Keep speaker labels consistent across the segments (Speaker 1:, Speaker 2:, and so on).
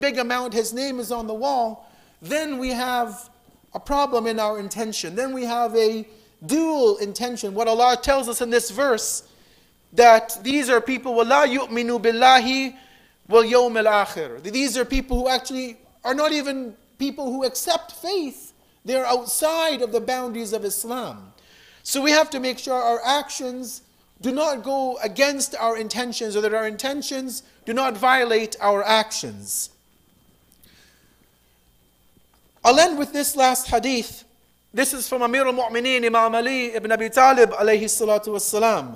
Speaker 1: big amount, his name is on the wall, then we have a problem in our intention. Then we have a dual intention. What Allah tells us in this verse, that these are people, وَلَا يُؤْمِنُوا بِاللَّهِ وَالْيَوْمِ الْآخِرِ. These are people who actually are not even people who accept faith. They're outside of the boundaries of Islam. So we have to make sure our actions do not go against our intentions, or that our intentions do not violate our actions. I'll end with this last hadith. This is from Amir al-Mu'mineen, Imam Ali ibn Abi Talib alayhi salatu wassalam.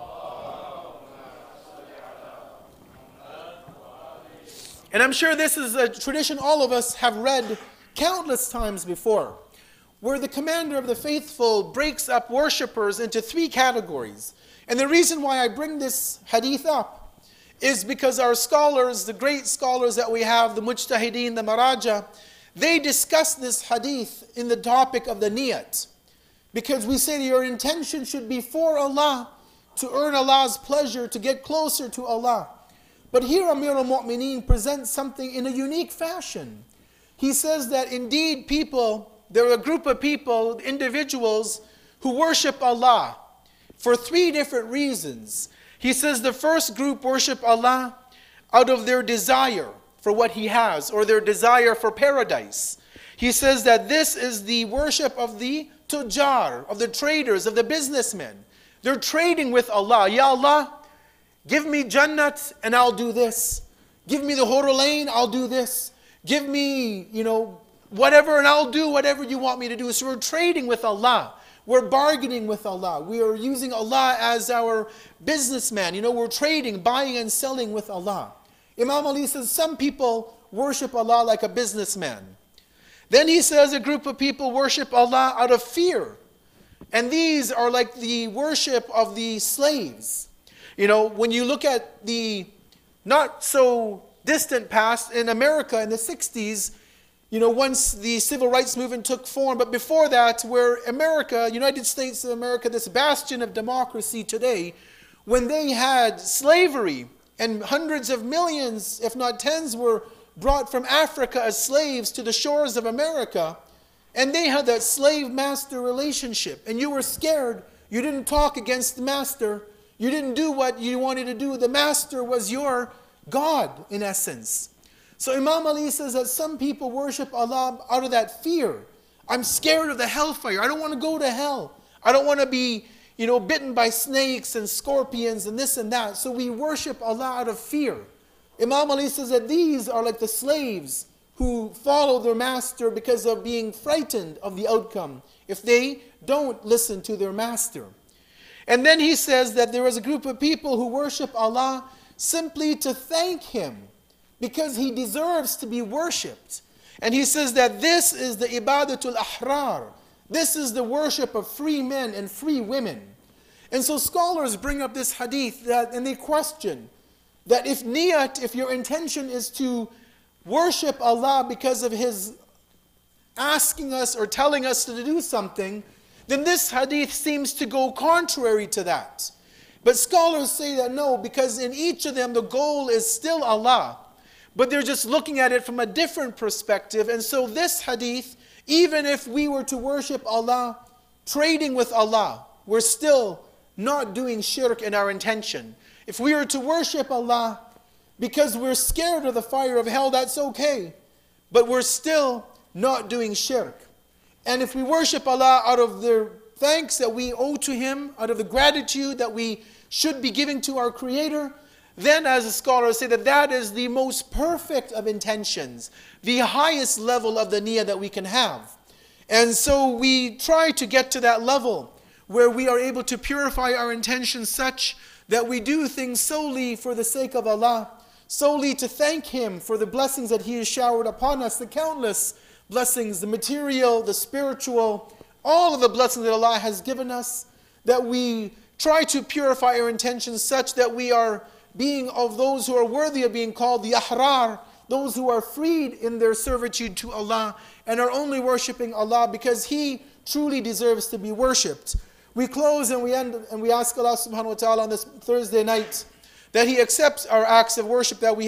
Speaker 1: And I'm sure this is a tradition all of us have read countless times before, where the commander of the faithful breaks up worshippers into three categories. And the reason why I bring this hadith up is because our scholars, the great scholars that we have, the mujtahideen, the maraja, they discuss this hadith in the topic of the niyat. Because we say your intention should be for Allah, to earn Allah's pleasure, to get closer to Allah. But here Amir al-Mu'mineen presents something in a unique fashion. He says that indeed people, there are a group of people, individuals, who worship Allah for three different reasons. He says the first group worship Allah out of their desire for what He has, or their desire for paradise. He says that this is the worship of the tujjar, of the traders, of the businessmen. They're trading with Allah. Ya Allah, give me Jannat and I'll do this. Give me the Hurul Ain, I'll do this. Give me, whatever, and I'll do whatever you want me to do. So we're trading with Allah. We're bargaining with Allah. We are using Allah as our businessman. We're trading, buying and selling with Allah. Imam Ali says some people worship Allah like a businessman. Then he says a group of people worship Allah out of fear. And these are like the worship of the slaves. When you look at the not so distant past in America in the 60s, once the civil rights movement took form, but before that, where America, United States of America, this bastion of democracy today, when they had slavery, and hundreds of millions, if not tens, were brought from Africa as slaves to the shores of America, and they had that slave-master relationship, and you were scared. You didn't talk against the master. You didn't do what you wanted to do. The master was your God, in essence. So Imam Ali says that some people worship Allah out of that fear. I'm scared of the hellfire. I don't want to go to hell. I don't want to be, bitten by snakes and scorpions and this and that. So we worship Allah out of fear. Imam Ali says that these are like the slaves who follow their master because of being frightened of the outcome if they don't listen to their master. And then he says that there is a group of people who worship Allah simply to thank Him because He deserves to be worshipped. And he says that this is the ibadatul ahrar. This is the worship of free men and free women. And so scholars bring up this hadith and they question that if niyat, if your intention is to worship Allah because of His asking us or telling us to do something, then this hadith seems to go contrary to that. But scholars say that no, because in each of them the goal is still Allah, but they're just looking at it from a different perspective. And so this hadith, even if we were to worship Allah, trading with Allah, we're still not doing shirk in our intention. If we were to worship Allah because we're scared of the fire of hell, that's okay. But we're still not doing shirk. And if we worship Allah out of the thanks that we owe to Him, out of the gratitude that we should be giving to our Creator, then as the scholars say that is the most perfect of intentions, the highest level of the niyyah that we can have. And so we try to get to that level where we are able to purify our intentions such that we do things solely for the sake of Allah, solely to thank Him for the blessings that He has showered upon us, the countless blessings, the material, the spiritual, all of the blessings that Allah has given us, that we try to purify our intentions such that we are being of those who are worthy of being called the ahrar, those who are freed in their servitude to Allah and are only worshipping Allah because He truly deserves to be worshipped. We close and we end and we ask Allah subhanahu wa ta'ala on this Thursday night that He accepts our acts of worship that we